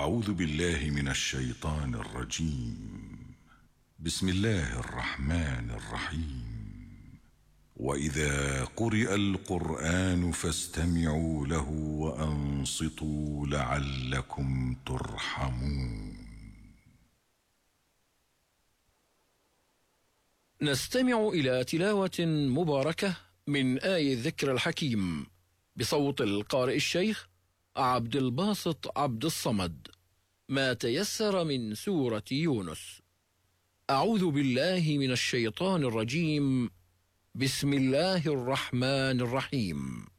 أعوذ بالله من الشيطان الرجيم. بسم الله الرحمن الرحيم. وإذا قرئ القرآن فاستمعوا له وأنصتوا لعلكم ترحمون. نستمع إلى تلاوة مباركة من آية الذكر الحكيم بصوت القارئ الشيخ عبد الباسط عبد الصمد، ما تيسر من سورة يونس. أعوذ بالله من الشيطان الرجيم. بسم الله الرحمن الرحيم.